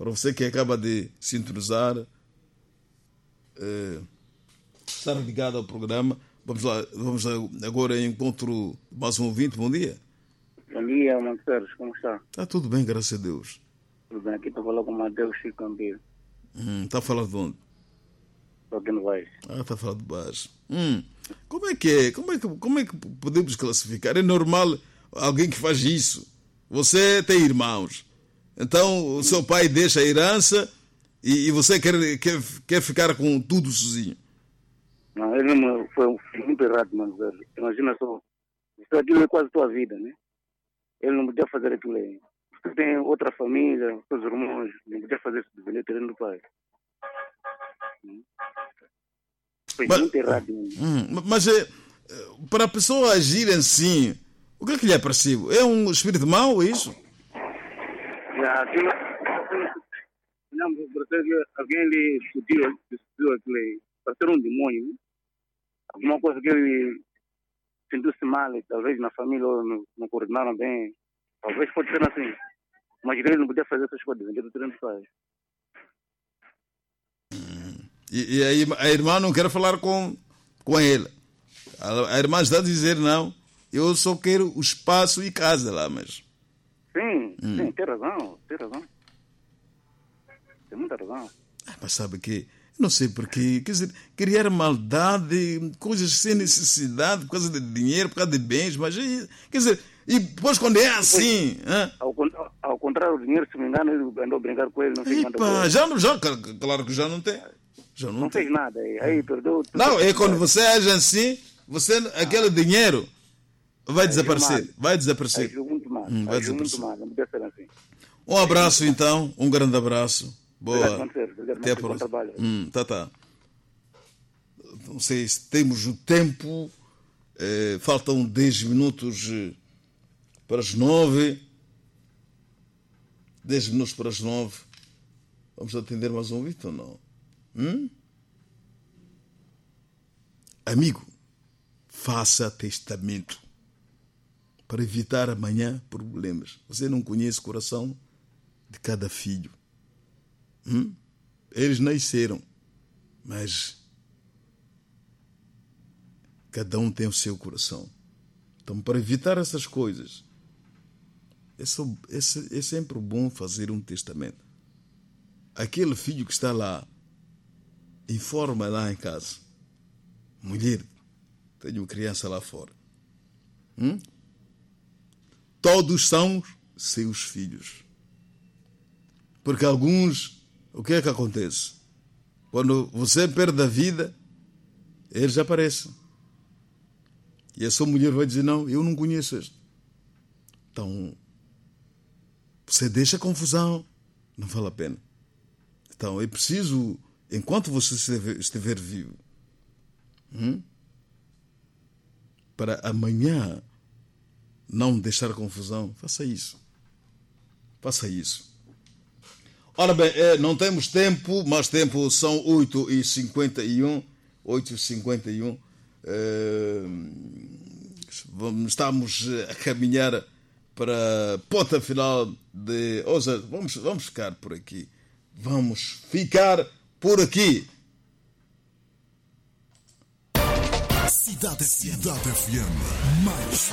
Para você que acaba de sintonizar, estar ligado ao programa, vamos agora em encontro mais um ouvinte. Bom dia. Bom dia, Marcos, como está? Está tudo bem, graças a Deus. Tudo bem, aqui estou falando com o Mateus Chico Campiro. Está a falar de onde? Estou aqui no Baixo. Está a falar de baixo. Como é que podemos classificar? É normal alguém que faz isso? Você tem irmãos, então o seu pai deixa a herança e você quer ficar com tudo sozinho. Não, ele não foi muito errado, mano. Imagina só, isso aquilo é quase tua vida, né? Ele não podia fazer aquilo aí. Você tem outra família, seus irmãos, não podia fazer isso, deveria ter do pai. Foi muito errado, mano. Mas para a pessoa agir assim, o que é que lhe é parecido? É um espírito mau, é isso? Alguém lhe discutiu aquilo aí, para ser um demônio, né? Alguma coisa que ele sentiu-se mal, talvez na família não coordenaram bem, talvez pode ser assim. Mas ele não podia fazer essas coisas, ele não faz. E aí a irmã não quer falar com ele. A irmã está a dizer, não, eu só quero o espaço e casa lá, mas... Sim, tem razão. Tem muita razão. Mas sabe que, não sei porquê, quer dizer, criar maldade, coisas sem necessidade, por causa de dinheiro, por causa de bens, mas, quer dizer, e depois quando é assim... Ao contrário, o dinheiro, se me engano, ele andou a brincar com ele, não fez nada com ele. Claro que já não tem. Não fez nada, aí perdeu... Não, é quando você age assim, aquele dinheiro vai desaparecer. Vai desaparecer. Agiu muito mal, não podia ser assim. Um abraço então, um grande abraço. Boa. Até a próxima. Tá. Não sei se temos o tempo. Faltam 10 minutos para as 9. 10 minutos para as 9. Vamos atender mais um vídeo ou não? Amigo, faça testamento para evitar amanhã problemas. Você não conhece o coração de cada filho. Eles nasceram, mas cada um tem o seu coração. Então, para evitar essas coisas, é sempre bom fazer um testamento. Aquele filho que está lá, informa lá em casa: mulher, tenho uma criança lá fora. Todos são seus filhos. Porque alguns, o que é que acontece? Quando você perde a vida, eles aparecem. E a sua mulher vai dizer: não, eu não conheço este. Então, você deixa confusão, não vale a pena. Então, é preciso, enquanto você estiver vivo, para amanhã não deixar confusão, faça isso. Ora bem, não temos tempo, mais tempo, são 8h51. 8h51. Estamos a caminhar para a ponta final de hoje. Vamos ficar por aqui. Cidade FM. Mais